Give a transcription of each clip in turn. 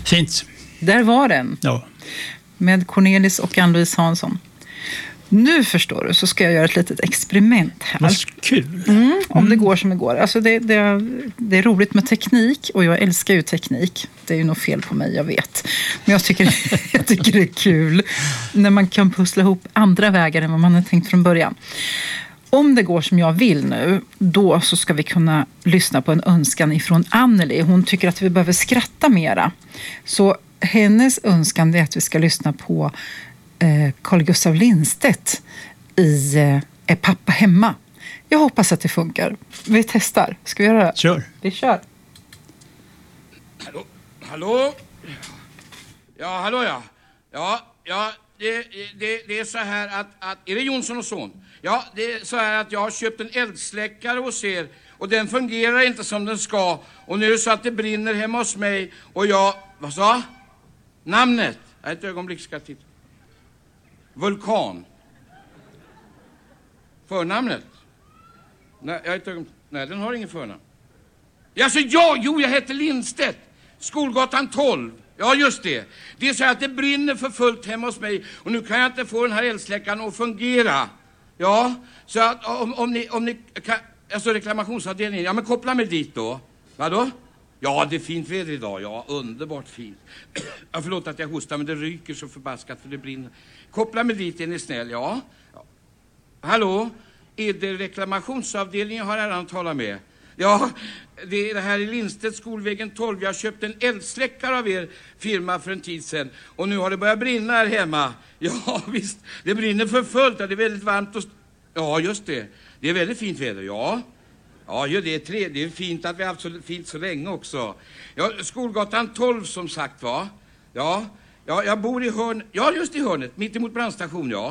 Fint. Där var den. Ja. Med Cornelis och Ann-Louise Hansson. Nu förstår du, så ska jag göra ett litet experiment här. Vad kul. Om det går som det går. Alltså det är roligt med teknik, och jag älskar ju teknik. Det är ju nog fel på mig, jag vet. Men jag tycker det är kul när man kan pussla ihop andra vägar än vad man har tänkt från början. Om det går som jag vill nu, då så ska vi kunna lyssna på en önskan ifrån Anneli. Hon tycker att vi behöver skratta mera. Så hennes önskan är att vi ska lyssna på Carl Gustaf Lindstedt i Är pappa hemma? Jag hoppas att det funkar. Vi testar. Ska vi göra det? Kör. Vi kör. Hallå? Ja, hallå ja. Ja, det är så här att... Är det Jonsson och son? Ja, det är så här att jag har köpt en eldsläckare hos er. Och den fungerar inte som den ska. Och nu är det så att det brinner hemma hos mig. Och jag... Vad sa? Namnet? Ett ögonblick ska jag titta. Vulkan. Förnamnet? Nej, den har ingen förnamn. Alltså, jag heter Lindstedt. Skolgatan 12. Ja, just det. Det är så att det brinner för fullt hemma hos mig. Och nu kan jag inte få den här eldsläckaren att fungera. Ja, så att om ni kan... Alltså reklamationsavdelningen. Ja, men koppla mig dit då. Vadå? Ja, det är fint väder idag. Ja, underbart fint. Ja, förlåt att jag hostar, men det ryker så förbaskat för det brinner. Koppla mig dit, är ni snäll? Ja. Hallå? Är det reklamationsavdelningen har äran att tala med? Ja, det här är Lindstedt, Skolvägen 12. Jag köpte en eldsläckare av er firma för en tid sedan. Och nu har det börjat brinna här hemma. Ja, visst. Det brinner för fullt. Det är väldigt varmt och... Ja, just det. Det är väldigt fint väder, ja. Ja, det är fint att vi har haft så fint så länge också. Ja, Skolgatan 12 som sagt, va? Ja, jag bor i hörn... Ja, just i hörnet. Mitt emot brandstation, ja.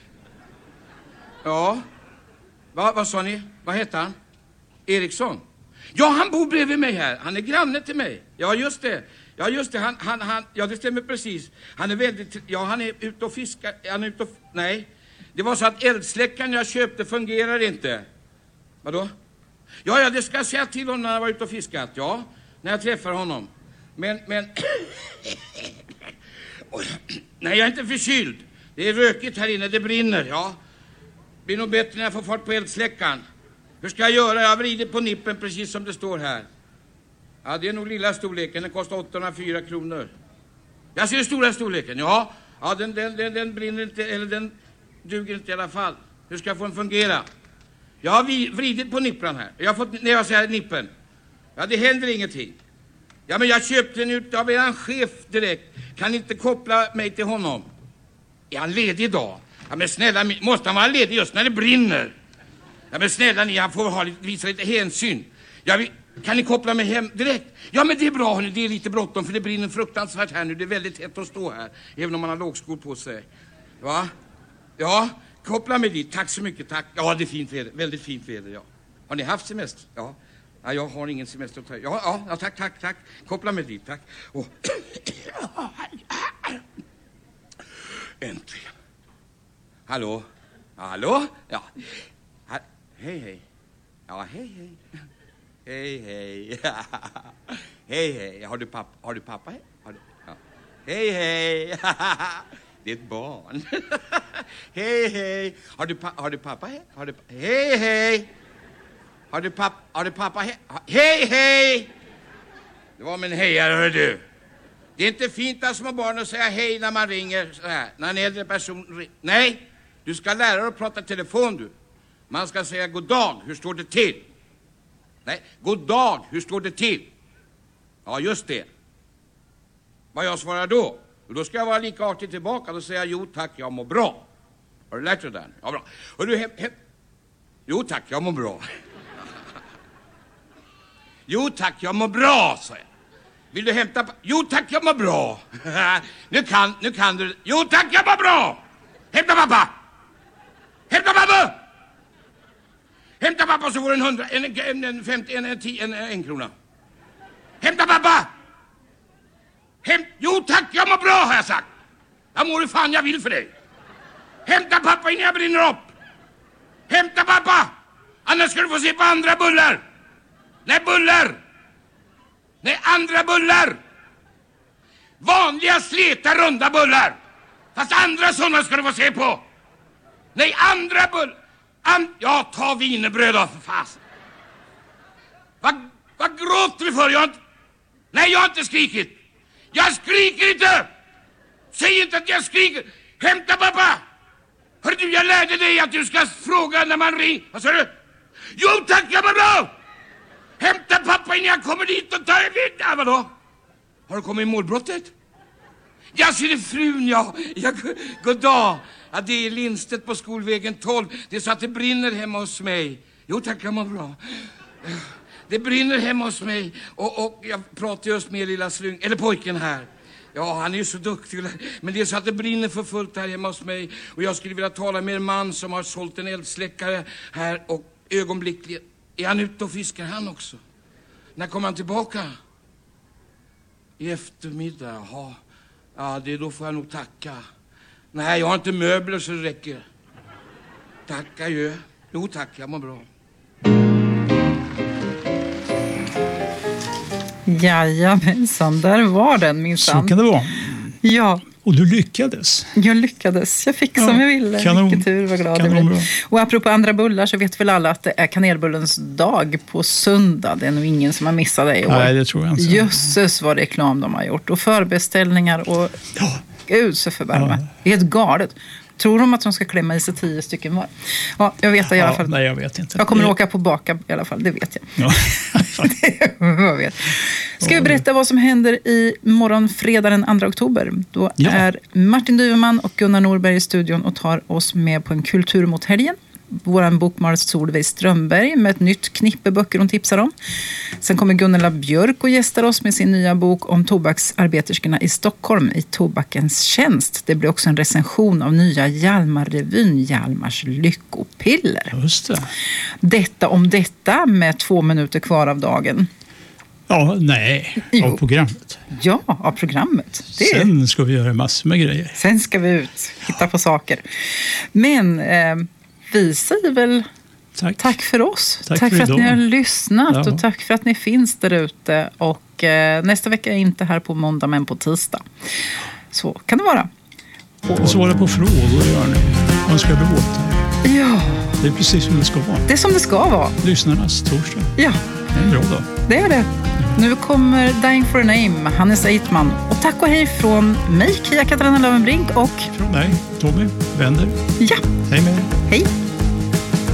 Ja. Vad sa ni? Vad heter han? Eriksson? Ja, han bor bredvid mig här. Han är granne till mig. Ja, just det. Ja, just det. Ja, det stämmer precis. Han är väldigt... Ja, han är ute och fiskar. Nej. Det var så att eldsläckaren jag köpte fungerar inte. Vadå? Ja, det ska jag säga till honom när han var ute och fiskat. Ja, när jag träffar honom. Men... Nej, jag är inte förkyld. Det är rökigt här inne, det brinner, ja. Det blir nog bättre när jag får fart på eldsläckaren. Hur ska jag göra? Jag har vridit på nippen precis som det står här. Ja, det är nog lilla storleken. Den kostar 804 kronor. Jag ser stora storleken, ja. Ja, den brinner inte, eller den duger inte i alla fall. Hur ska jag få den fungera? Jag har vridit på nippran här. Jag har fått, när jag säger nippen. Ja, det händer ingenting. Ja, men jag köpte den ut av en chef direkt. Kan inte koppla mig till honom. Är han ledig idag? Ja, men snälla, måste han vara ledig just när det brinner? Ja, men snälla ni, han får visa lite hänsyn. Kan ni koppla mig hem direkt? Ja, men det är bra, hörni. Det är lite bråttom för det brinner fruktansvärt här nu. Det är väldigt hett att stå här, även om man har lågskor på sig. Va? Ja, koppla mig dit. Tack så mycket, tack. Ja, det är fint väder. Väldigt fint väder, ja. Har ni haft semester? Ja. Ja, jag har ingen semester att ta. Ja, tack. Koppla mig dit, tack. Och... Äntligen. Hallå? Ja. Hej. Ja, hej. Hej. Hej. Har du pappa här? Ja. Hej. Det är ett barn. Hej. Har du pappa här? Hej. Har du pappa här? Hej. Det var min hejare, hör du. Det är inte fint att små barn att säga hej när man ringer så här. När en äldre person Nej, du ska lära dig att prata telefon, du. Man ska säga god dag, hur står det till? Nej, god dag, hur står det till? Ja, just det. Vad jag svarar då? Och då ska jag vara lika artig tillbaka och säga jo tack, jag mår bra. Har du lärt dig det där? Ja, bra. Och du Jo tack, jag mår bra. Jo tack, jag mår bra, sa jag. Vill du hämta... Jo tack, jag mår bra. Nu kan du... Jo tack, jag mår bra. Hämta pappa. Hämta pappa så får du en 100, en 50, en 10, en krona. Hämta pappa. Jo tack, jag mår bra, har jag sagt. Jag mår hur fan jag vill för dig. Hämta pappa innan jag brinner upp. Hämta pappa. Annars ska du få se på andra bullar. Nej, andra bullar. Vanliga sleta runda bullar. Fast andra sådana ska du få se på. Nej, andra bullar. Ja, ta wienerbröd då, för fast. Vad gråter du för? Nej, jag har inte skrikit. Jag skriker inte. Säg inte att jag skriker. Hämta pappa. Hör du, jag lärde dig att du ska fråga när man ringer. Vad sa du? Jo tack, jag var bra. Hämta pappa innan jag kommer dit och tar vid. Ja, vadå? Har du kommit i målbrottet? Jag ser det frun, ja. God dag. Ja, det är Lindstedt på Skolvägen 12. Det är så att det brinner hemma hos mig. Jo tack, jag mår bra. Det brinner hemma hos mig. Och jag pratar just med lilla slyng, eller pojken här. Ja, han är ju så duktig. Men det är så att det brinner för fullt här hemma hos mig. Och jag skulle vilja tala med en man som har sålt en eldsläckare här. Och ögonblickligen, är han ute och fiskar han också? När kommer han tillbaka? I eftermiddag, jaha. Ja, det då får jag nog tacka. Nej, jag har inte möbler så det räcker. Tacka ju. Jo tack, jag mår bra. Jajamensan, där var den minsann. Så kan det vara. Ja. Och du lyckades. Jag lyckades. Jag fick som jag ville. Kanon. Vilken tur, vad glad jag blev. Och apropå andra bullar så vet väl alla att det är kanelbullens dag på söndag. Det är nog ingen som har missat det i år. Nej, det tror jag inte. Jösses vad reklam de har gjort. Och förbeställningar och... Ja. Gud så förbarma. Ja. Det är helt galet. Tror de att de ska klämma i sig 10 stycken var? Ja, jag vet det i alla fall. Nej, jag vet inte. Jag kommer att åka på baka i alla fall, det vet jag. Ja. Jag vet. Ska vi berätta vad som händer i morgon fredag den 2 oktober. Då är Martin Dyveman och Gunnar Norberg i studion och tar oss med på en kultur mot helgen. Våran bokmål Solveig Strömberg med ett nytt knippe böcker hon tipsar om. Sen kommer Gunilla Björk och gästar oss med sin nya bok om tobaksarbeterskorna i Stockholm i tobakens tjänst. Det blir också en recension av nya Hjalmar-revyn Hjalmars lyckopiller. Just det. Detta om detta med 2 minuter kvar av dagen. Ja, nej. Av programmet. Ja, av programmet. Sen ska vi göra massor med grejer. Sen ska vi ut, hitta på saker. Men... vi säger väl tack för oss. Tack för att ni har lyssnat och tack för att ni finns där ute. Och nästa vecka är inte här på måndag men på tisdag. Så kan det vara. Och svara på frågor gör ni. Önskar låtar. Ja. Det är precis som det ska vara. Det är som det ska vara. Lyssnarnas torsdag. Ja. Det är en bra dag. Det är det. Nu kommer Dying for a Name, Hannes Eitman. Och tack och hej från mig, Kia Katarina Lövenbrink och... Från mig, Tommy Wender. Ja. Hej med er. Hej.